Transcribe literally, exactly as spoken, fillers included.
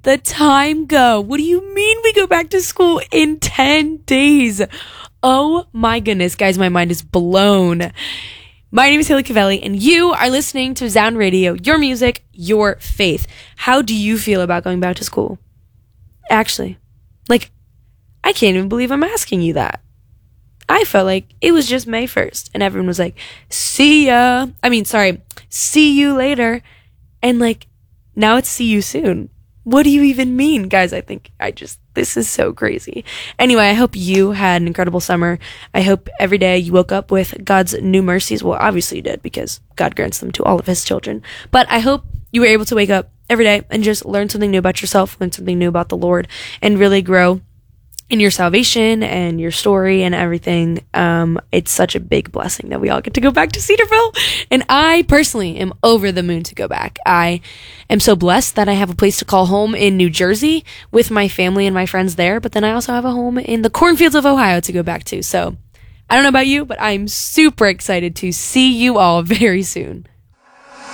let the time go. What do you mean we go back to school in ten days? Oh my goodness, guys, my mind is blown. My name is Haley Cavelli, and you are listening to Zound Radio, your music, your faith. How do you feel about going back to school? Actually, like, I can't even believe I'm asking you that. I felt like it was just May first, and everyone was like, see ya. I mean, sorry, see you later. And like, now it's see you soon. What do you even mean? Guys, I think I just, this is so crazy. Anyway, I hope you had an incredible summer. I hope every day you woke up with God's new mercies. Well, obviously you did, because God grants them to all of his children. But I hope you were able to wake up every day and just learn something new about yourself, learn something new about the Lord, and really grow in your salvation and your story and everything. Um, it's such a big blessing that we all get to go back to Cedarville. And I personally am over the moon to go back. I am so blessed that I have a place to call home in New Jersey with my family and my friends there. But then I also have a home in the cornfields of Ohio to go back to. So I don't know about you, but I'm super excited to see you all very soon.